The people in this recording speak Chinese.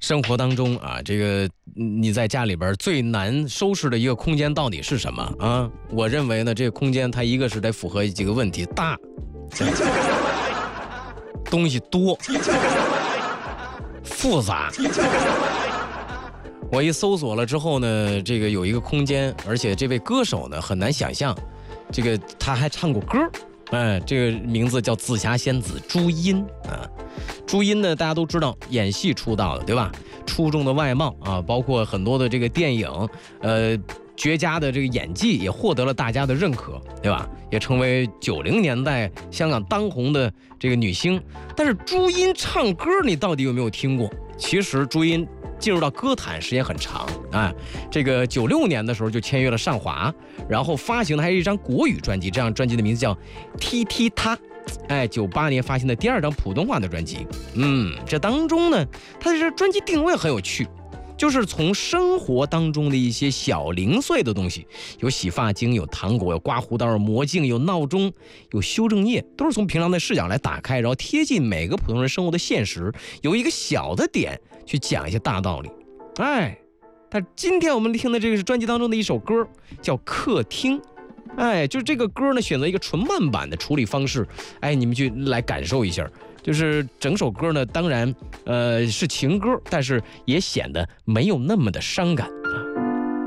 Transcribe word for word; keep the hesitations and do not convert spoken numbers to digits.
生活当中啊，这个你在家里边最难收拾的一个空间到底是什么啊？我认为呢，这个空间它一个是得符合几个问题：大，东西多，复杂。我一搜索了之后呢，这个有一个空间，而且这位歌手呢很难想象，这个他还唱过歌，哎，这个名字叫紫霞仙子朱茵啊。朱茵呢，大家都知道演戏出道的，对吧？出众的外貌啊，包括很多的这个电影，呃，绝佳的这个演技也获得了大家的认可，对吧？也成为九零年代香港当红的这个女星。但是朱茵唱歌，你到底有没有听过？其实朱茵进入到歌坛时间很长啊，这个九六年的时候就签约了上华，然后发行的还是一张国语专辑，这张专辑的名字叫《踢踢踏》。哎，九八年发行的第二张普通话的专辑，嗯，这当中呢，它的这专辑定位很有趣，就是从生活当中的一些小零碎的东西，有洗发精，有糖果，有刮胡刀，有魔镜，有闹钟，有修正液，都是从平常的视角来打开，然后贴近每个普通人生活的现实，有一个小的点去讲一些大道理。哎，但今天我们听的这个是专辑当中的一首歌，叫《客厅》。哎，就是这个歌呢，选择一个纯慢版的处理方式，哎，你们去来感受一下。就是整首歌呢，当然，呃，是情歌，但是也显得没有那么的伤感。